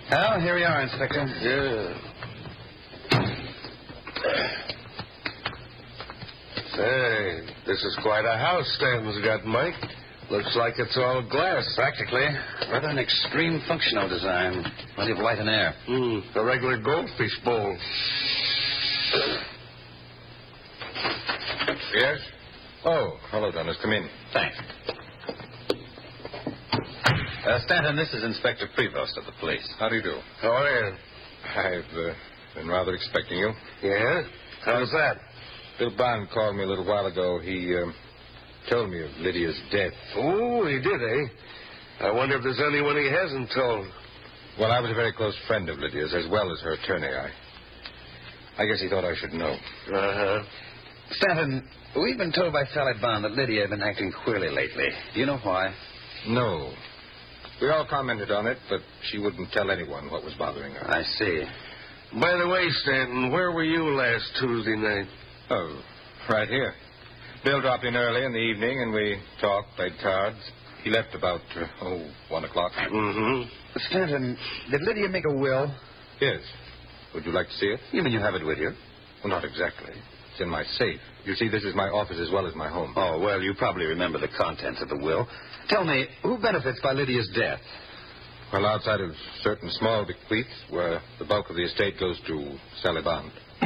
Well, here we are, Inspector. Yeah. Hey, this is quite a house Stanton's got, Mike. Looks like it's all glass. Practically. Rather an extreme functional design. Plenty of light and air. A regular goldfish bowl. Yes? Oh, hello, Dennis. Come in. Thanks. Stanton, this is Inspector Prevost of the police. How do you do? Oh, yeah. I've been rather expecting you. Yeah? How's that? Bill Bond called me a little while ago. He told me of Lydia's death. Oh, he did, eh? I wonder if there's anyone he hasn't told. Well, I was a very close friend of Lydia's, as well as her attorney. I guess he thought I should know. Uh-huh. Stanton, we've been told by Sally Bond that Lydia had been acting queerly lately. Do you know why? No. We all commented on it, but she wouldn't tell anyone what was bothering her. I see. By the way, Stanton, where were you last Tuesday night? Oh, right here. Bill dropped in early in the evening, and we talked, played cards. He left about, 1 o'clock. Mm-hmm. Stanton, did Lydia make a will? Yes. Would you like to see it? You mean you have it with you? Well, not exactly. It's in my safe. You see, this is my office as well as my home. Oh, well, you probably remember the contents of the will. Tell me, who benefits by Lydia's death? Well, outside of certain small bequests, where the bulk of the estate goes to Sally Bond.